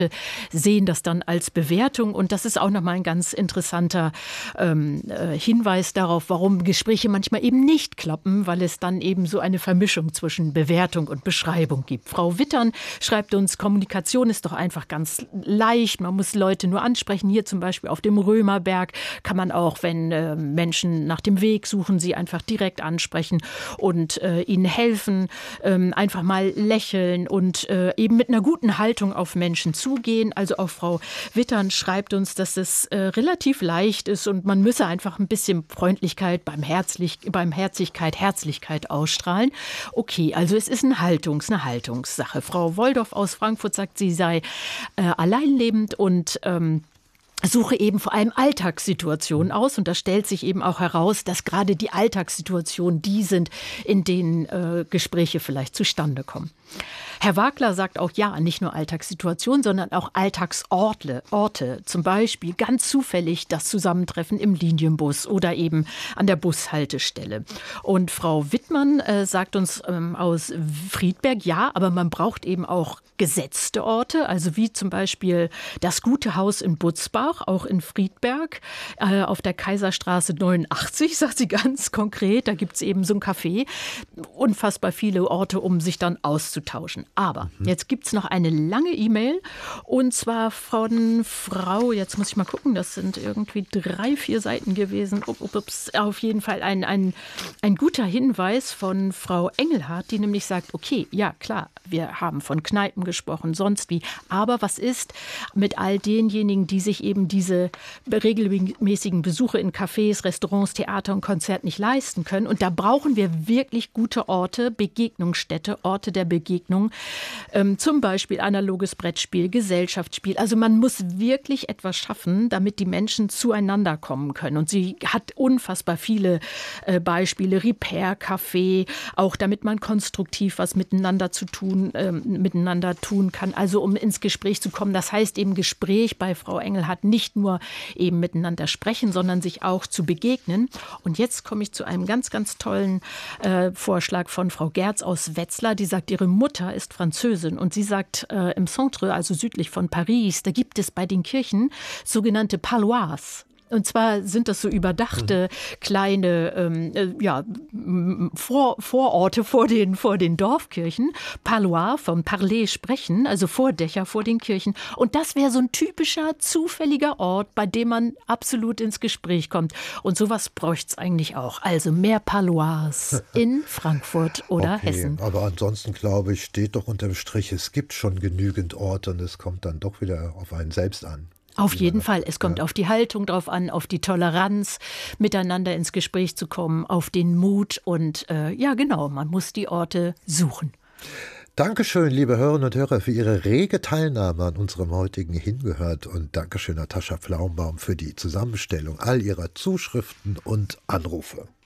sehen das dann als Bewertung und das ist auch nochmal ein ganz interessanter Hinweis darauf, warum Gespräche manchmal eben nicht klappen, weil es dann eben so eine Vermischung zwischen Bewertung und Beschreibung gibt. Frau Wittern schreibt uns, Kommunikation ist doch einfach ganz leicht, man muss Leute nur ansprechen. Hier zum Beispiel auf dem Römerberg kann man auch, wenn Menschen nach dem Weg suchen, sie einfach direkt ansprechen und ihnen helfen, einfach mal lächeln und eben mit einer guten Haltung auf Menschen zugehen. Also auch Frau Wittern schreibt uns, dass es relativ leicht ist und man müsse einfach ein bisschen Freundlichkeit, Herzlichkeit ausstrahlen. Okay, also es ist eine Haltungssache. Frau Woldorf aus Frankfurt sagt, sie sei alleinlebend und suche eben vor allem Alltagssituationen aus und da stellt sich eben auch heraus, dass gerade die Alltagssituationen die sind, in denen Gespräche vielleicht zustande kommen. Herr Wagler sagt auch, ja, nicht nur Alltagssituationen, sondern auch Alltagsorte. Zum Beispiel ganz zufällig das Zusammentreffen im Linienbus oder eben an der Bushaltestelle. Und Frau Wittmann sagt uns aus Friedberg, ja, aber man braucht eben auch gesetzte Orte, also wie zum Beispiel das Gute Haus in Butzbach, auch in Friedberg, auf der Kaiserstraße 89, sagt sie ganz konkret. Da gibt es eben so ein Café. Unfassbar viele Orte, um sich dann auszutauschen. Aber jetzt gibt es noch eine lange E-Mail und zwar von Frau, jetzt muss ich mal gucken, das sind irgendwie 3-4 Seiten gewesen. Auf jeden Fall ein guter Hinweis von Frau Engelhardt, die nämlich sagt, okay, ja klar, wir haben von Kneipen gesprochen, sonst wie. Aber was ist mit all denjenigen, die sich eben diese regelmäßigen Besuche in Cafés, Restaurants, Theater und Konzerten nicht leisten können? Und da brauchen wir wirklich gute Orte, Begegnungsstätte, Orte der Begegnung. Zum Beispiel analoges Brettspiel, Gesellschaftsspiel. Also man muss wirklich etwas schaffen, damit die Menschen zueinander kommen können. Und sie hat unfassbar viele Beispiele, Repair-Café, auch damit man konstruktiv was miteinander tun kann, also um ins Gespräch zu kommen. Das heißt eben Gespräch bei Frau Engelhardt nicht nur eben miteinander sprechen, sondern sich auch zu begegnen. Und jetzt komme ich zu einem ganz, ganz tollen Vorschlag von Frau Gerz aus Wetzlar, die sagt, ihre Mutter ist Französin und sie sagt, im Centre, also südlich von Paris, da gibt es bei den Kirchen sogenannte Parloirs. Und zwar sind das so überdachte kleine Vororte vor den Dorfkirchen. Parloir, vom Parler sprechen, also Vordächer vor den Kirchen. Und das wäre so ein typischer, zufälliger Ort, bei dem man absolut ins Gespräch kommt. Und sowas bräuchte es eigentlich auch. Also mehr Parloirs in Frankfurt oder Hessen. Aber ansonsten, glaube ich, steht doch unterm Strich, es gibt schon genügend Orte und es kommt dann doch wieder auf einen selbst an. Auf jeden Fall. Es kommt auf die Haltung drauf an, auf die Toleranz, miteinander ins Gespräch zu kommen, auf den Mut und man muss die Orte suchen. Dankeschön, liebe Hörerinnen und Hörer, für Ihre rege Teilnahme an unserem heutigen Hingehört und Dankeschön, Natascha Pflaumbaum, für die Zusammenstellung all Ihrer Zuschriften und Anrufe.